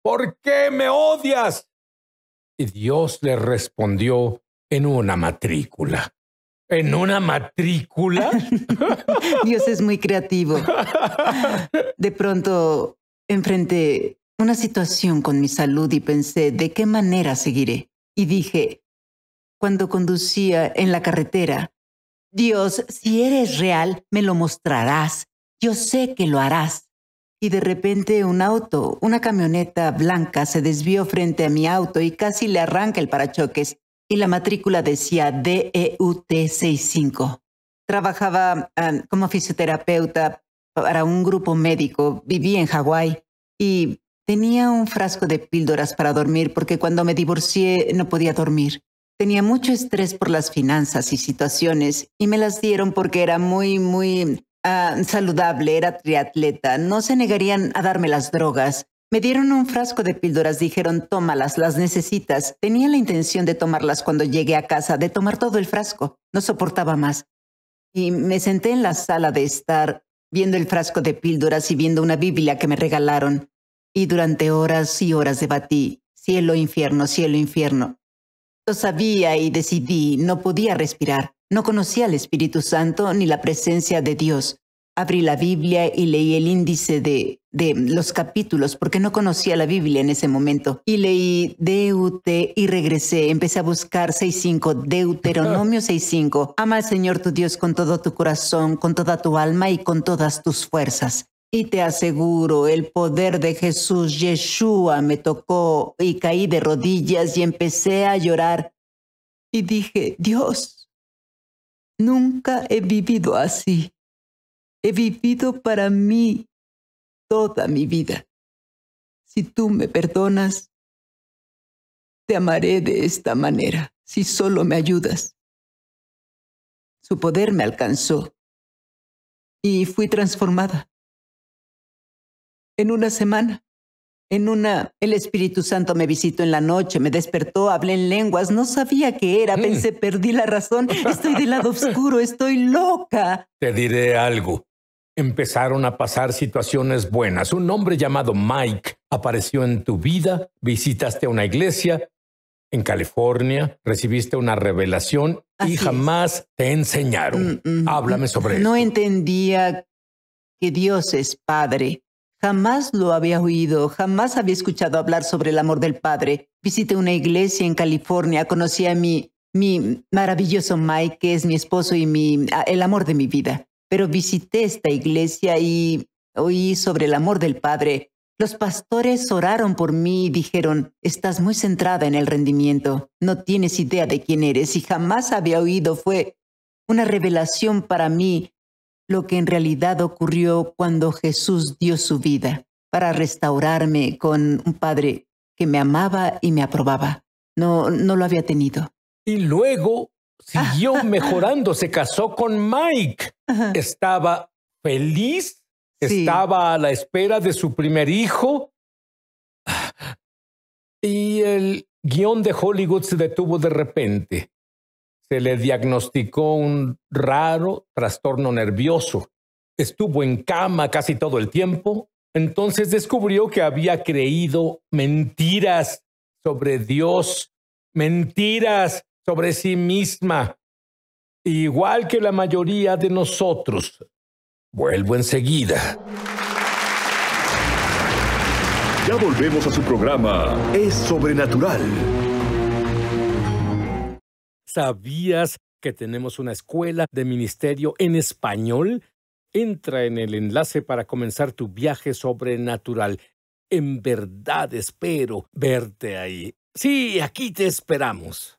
¿por qué me odias? Y Dios le respondió en una matrícula. ¿En una matrícula? Dios es muy creativo. De pronto enfrenté una situación con mi salud y pensé, ¿de qué manera seguiré? Y dije, cuando conducía en la carretera, Dios, si eres real, me lo mostrarás. Yo sé que lo harás. Y de repente un auto, una camioneta blanca, se desvió frente a mi auto y casi le arranca el parachoques. Y la matrícula decía DEUT65. Trabajaba como fisioterapeuta para un grupo médico. Vivía en Hawái y tenía un frasco de píldoras para dormir porque cuando me divorcié no podía dormir. Tenía mucho estrés por las finanzas y situaciones y me las dieron porque era muy saludable, era triatleta. No se negarían a darme las drogas. Me dieron un frasco de píldoras, dijeron, tómalas, las necesitas. Tenía la intención de tomarlas cuando llegué a casa, de tomar todo el frasco. No soportaba más. Y me senté en la sala de estar viendo el frasco de píldoras y viendo una Biblia que me regalaron. Y durante horas y horas debatí, cielo, infierno, cielo, infierno. Lo sabía y decidí, no podía respirar. No conocía al Espíritu Santo ni la presencia de Dios. Abrí la Biblia y leí el índice de los capítulos porque no conocía la Biblia en ese momento. Y leí DUT y regresé. Empecé a buscar 6.5, Deuteronomio 6.5. Ama al Señor tu Dios con todo tu corazón, con toda tu alma y con todas tus fuerzas. Y te aseguro, el poder de Jesús, Yeshua, me tocó y caí de rodillas y empecé a llorar. Y dije, Dios, nunca he vivido así. He vivido para mí toda mi vida. Si tú me perdonas, te amaré de esta manera, si solo me ayudas. Su poder me alcanzó y fui transformada. En una semana, el Espíritu Santo me visitó en la noche, me despertó, hablé en lenguas, no sabía qué era, pensé, perdí la razón, estoy del lado oscuro, estoy loca. Te diré algo. Empezaron a pasar situaciones buenas. Un hombre llamado Mike apareció en tu vida, visitaste una iglesia en California, recibiste una revelación y jamás te enseñaron. Háblame sobre eso. No entendía que Dios es Padre. Jamás lo había oído, jamás había escuchado hablar sobre el amor del Padre. Visité una iglesia en California, conocí a mi maravilloso Mike, que es mi esposo y el amor de mi vida. Pero visité esta iglesia y oí sobre el amor del Padre. Los pastores oraron por mí y dijeron, estás muy centrada en el rendimiento, no tienes idea de quién eres y jamás había oído. Fue una revelación para mí lo que en realidad ocurrió cuando Jesús dio su vida para restaurarme con un Padre que me amaba y me aprobaba. No lo había tenido. Y luego siguió mejorando, se casó con Mike. Estaba feliz, estaba a la espera de su primer hijo. Y el guión de Hollywood se detuvo de repente. Se le diagnosticó un raro trastorno nervioso. Estuvo en cama casi todo el tiempo. Entonces descubrió que había creído mentiras sobre Dios, mentiras sobre sí misma. Igual que la mayoría de nosotros. Vuelvo enseguida. Ya volvemos a su programa Es Sobrenatural. ¿Sabías que tenemos una escuela de ministerio en español? Entra en el enlace para comenzar tu viaje sobrenatural. En verdad espero verte ahí. Sí, aquí te esperamos.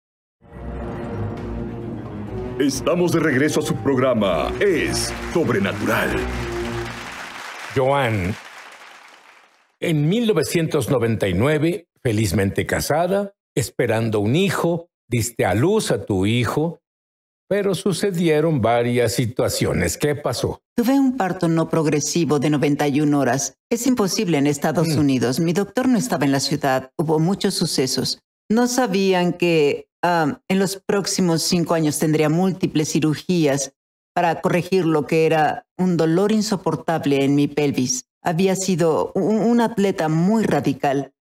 Estamos de regreso a su programa Es Sobrenatural. Joan, en 1999, felizmente casada, esperando un hijo, diste a luz a tu hijo, pero sucedieron varias situaciones. ¿Qué pasó? Tuve un parto no progresivo de 91 horas. Es imposible en Estados Unidos. Mi doctor no estaba en la ciudad. Hubo muchos sucesos. No sabían que en los próximos 5 años tendría múltiples cirugías para corregir lo que era un dolor insoportable en mi pelvis. había sido un atleta muy radical.